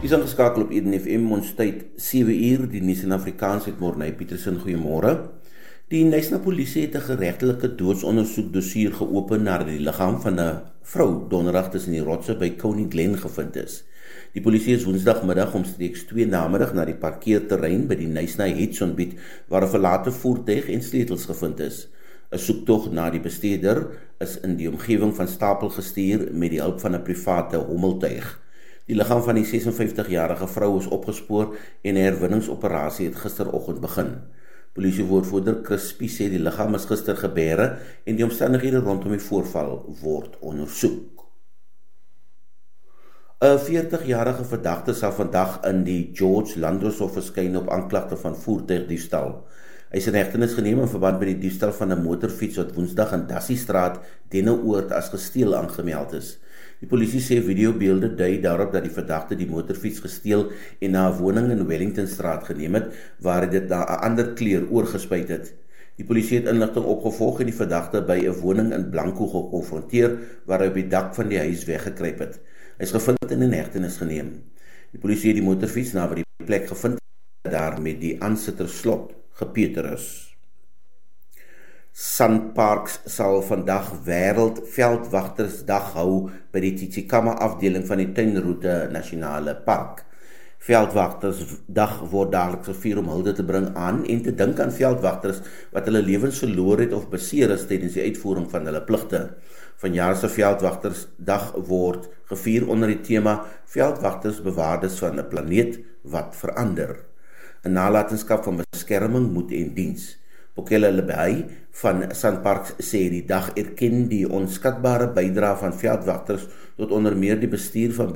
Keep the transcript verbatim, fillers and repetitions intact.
Jy is ingeskakel op Eden F M, ons tyd sewe uur, die nuus in Afrikaans het Morney Petersen, goeiemôre. Die Knysna polisie het 'n geregtelike doodsondersoek dossier geopen nadat die liggaam van 'n vrou donderdag tussen die rotse by Coney Glen gevind is. Die polisie is woensdagmiddag omstreeks twee namiddag na die parkeerterrein by die Knysna Hetsonbied waar 'n verlate voertuig en sleutels gevind is. 'n Soektog na die besteder is in die omgewing van Stapel gestuur met die hulp van 'n private hommeltuig. Die liggaam van die sesenvyftigjarige vrou is opgespoor en 'n herwinningsoperasie het gisteroggend begin. Polisiewoordvoerder Chris Spie sê die liggaam is gister gebeere en die omstandighede rondom die voorval word ondersoek. 'n veertigjarige verdagte sal vandag in die George Landros Hof verskyn op aanklagte van voertuigdiefstal. Hy is in hegtenis geneem in verband met die diefstal van 'n motorfiets wat woensdag in Dassiestraat, Denneoord as gesteel aangemeld is. Die polisie sê videobeelde dui daarop dat die verdagte die motorfiets gesteel en na 'n woning in Wellingtonstraat geneem het, waar hy dit na 'n ander kleur oorgespuit het. Die polisie het inligting opgevolg en die verdagte by 'n woning in Blanco gekonfronteer, waar hy op die dak van die huis weggekruip het. Hy is gevind en in hegtenis geneem. Die polisie het die motorfiets naby die plek gevind, daar met die aansitterslot gepeter is. SANParks sal vandag Wêreld Veldwagtersdag hou by die Tsitsikamma afdeling van die Tuinroete Nasionale Park. Veldwagtersdag word daagliks gevier om hulde te bring aan en te dink aan veldwagters wat hulle lewens verloor het of beseer is tydens die uitvoering van hulle pligte. Vanjaar se Veldwagtersdag word gevier onder die tema Veldwagters bewaarders van 'n planeet wat verander. 'n nalatenskap van beskerming, moed en diens. Bokele Lebei van SANParks sê die dag erken die onskatbare bydrae van veldwagters tot onder meer die bestuur van